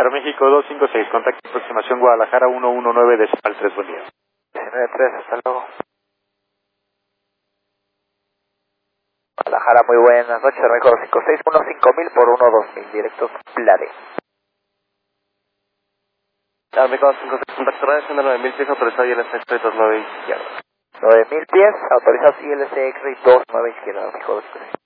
Aeroméxico 256, contacto aproximación Guadalajara 119 decimal 3, buen día. 19-3, hasta luego. Guadalajara, muy buenas noches, Aeroméxico 256, 15000 por 12000, directos Plade. Aeroméxico 256, contacto radio, 9000 pies, autorizado y el X-Ray 29 izquierda. 9000 pies, autorizados ILC X-Ray 29 izquierda, Aeroméxico 256.